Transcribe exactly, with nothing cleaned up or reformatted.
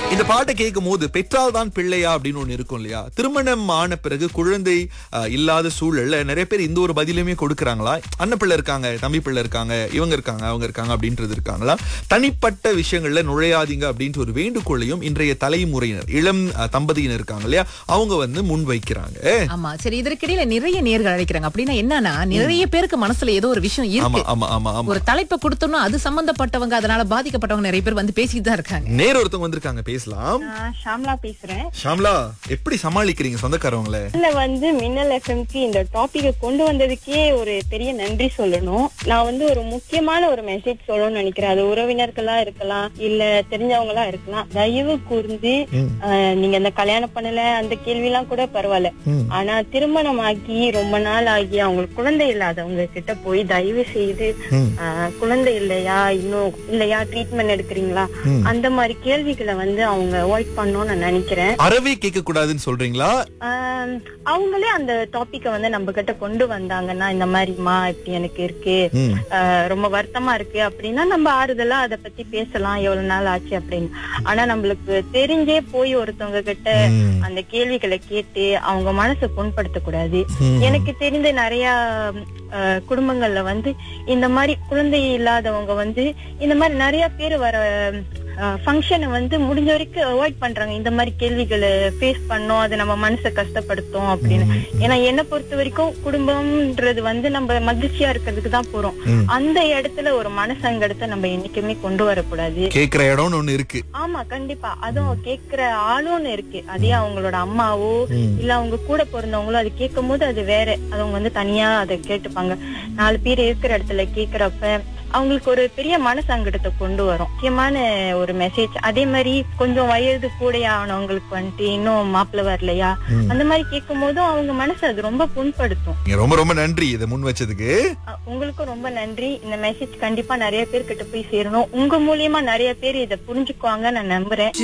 இந்த பாட்டை கேட்கும் போது பெற்றால் தான் பிள்ளையா அப்படின்னு ஒண்ணு இருக்கும் இல்லையா? திருமணம் ஆன பிறகு குழந்தை அஹ், இல்லாத சூழல்ல நிறைய பேர் இந்த ஒரு பதிலுமே கொடுக்கறாங்களா? அண்ணன் பிள்ளை இருக்காங்க, தம்பி பிள்ளை இருக்காங்க, இவங்க இருக்காங்க, அவங்க இருக்காங்க அப்படின்றது இருக்காங்களா? தனிப்பட்ட விஷயங்கள்ல நுழையாதீங்க அப்படின்ற ஒரு வேண்டுகோளையும் இன்றைய தலைமுறையினர், இளம் அஹ், தம்பதியினர் இருக்காங்க இல்லையா, அவங்க வந்து முன் வைக்கிறாங்க. ஆமா சரி, இதற்கிடையில நிறைய நேர்கள் அழைக்கிறாங்க. அப்படின்னா என்னன்னா, நிறைய பேருக்கு மனசுல ஏதோ ஒரு விஷயம் ஆமா இருக்கு. ஆமா ஆமா ஆமா. ஒரு தலைப்பை கொடுத்தோம்னா அது சம்பந்தப்பட்டவங்க, அதனால பாதிக்கப்பட்டவங்க நிறைய பேர் வந்து பேசிட்டு தான் இருக்காங்க. நேர ஒருத்தவங்க வந்திருக்காங்க, பேசலாம். நான் ஷாம்லா பேசுறேன். ஷாம்லா, எப்படி சமாளிக்கிறீங்க சொந்தக்காரவங்கள? இதுல வந்து மின்னல் எஃப்எம்க்கு இந்த டாபிக்க கொண்டு வந்ததுக்கே ஒரு பெரிய நன்றி சொல்லணும். நான் வந்து ஒரு முக்கியமான ஒரு மெசேஜ் சொல்லணும்னு நினைக்கிறேன். அது உறவினர்களா இருக்கலாம், இல்ல தெரிஞ்சவங்களா இருக்கலாம். தயவு கூர்ந்து ஆஹ், நீங்க இந்த கல்யாணம் பண்ணல அந்த கேள்வி எல்லாம் கூட பரவாயில்ல. ஆனா திருமணம் ஆகி ரொம்ப நாள் ஆகி அவங்களுக்கு குழந்தை இல்லாதவங்க கிட்ட போய் தயவு செய்து ஆஹ், குழந்தை இல்லையா, இன்னும் இல்லையா, ட்ரீட்மெண்ட் எடுக்கிறீங்களா, அந்த மாதிரி கேள்விகளை வந்து அவங்க அவாய்ட் பண்ணணும்னு நான் நினைக்கிறேன். அறவே கேட்க கூடாதுன்னு சொல்றீங்களா? ஆஹ் அவங்களே அந்த டாபிக்க வந்து நம்ம கிட்ட கொண்டு வந்தாங்கன்னா, இந்த மாதிரிமா இப்படி எனக்கு இருக்கு, ம். ஆஹ் ரொம்ப வருத்தமா இருக்கு அப்படின்னா நம்ம ஆறுதலா அதை பத்தி பேசலாம், எவ்வளவு நாள் ஆச்சு அப்படின்னு. ஆனா நம்மளுக்கு தெரிஞ்சே போய் ஒருத்தவங்க கிட்ட ம். அந்த கேள்விகளை கேட்டு அவங்க மனசை புண்படுத்த கூடாது. ம். எனக்கு தெரிந்த நிறைய ஆஹ் குடும்பங்கள்ல வந்து இந்த மாதிரி குழந்தை இல்லாதவங்க வந்து இந்த மாதிரி நிறைய பேர் வர ஃபங்க்ஷனை வந்து முடிஞ்ச வரைக்கும் அவாய்ட் பண்றாங்க. இந்த மாதிரி கேள்விகளை ஃபேஸ் பண்ணோம், அது நம்ம மனசை கஷ்டப்படுத்தும் அப்படின்னு. ஏன்னா என்னை பொறுத்த வரைக்கும் குடும்பம்ன்றது வந்து நம்ம மகிழ்ச்சியா இருக்கிறதுக்கு தான் போறோம். அந்த இடத்துல ஒரு மனசங்கடத்தை நம்ம என்னைக்குமே கொண்டு வரக்கூடாது. கேக்குற இடம்னு ஒண்ணு இருக்கு. ஆமா கண்டிப்பா, அதுவும் கேக்குற ஆளுன்னு இருக்கு. அதே அவங்களோட அம்மாவோ இல்ல அவங்க கூட பிறந்தவங்களோ அது கேட்கும் போது அது வேற. அவங்க வந்து தனியா அதை கேட்டுப்பாங்க. நாலு பேர் இருக்கிற இடத்துல கேக்குறப்ப அவங்களுக்கு ஒரு பெரிய மனசங்கடத்தை கொண்டு வரும். முக்கியமான ஒரு மெசேஜ். அதே மாதிரி கொஞ்சம் வயது கூட ஆனவங்களுக்கு வந்துட்டு இன்னும் மாப்பிள்ளை வரலையா, அந்த மாதிரி கேட்கும் போதும் அவங்க மனசு அது ரொம்ப புண்படுத்தும். ரொம்ப ரொம்ப நன்றி இதை முன் வச்சதுக்கு. அஹ் உங்களுக்கும் ரொம்ப நன்றி. இந்த மெசேஜ் கண்டிப்பா நிறைய பேர் கிட்ட போய் சேரணும். உங்க மூலியமா நிறைய பேர் இதை புரிஞ்சுக்குவாங்க நான் நம்புறேன்.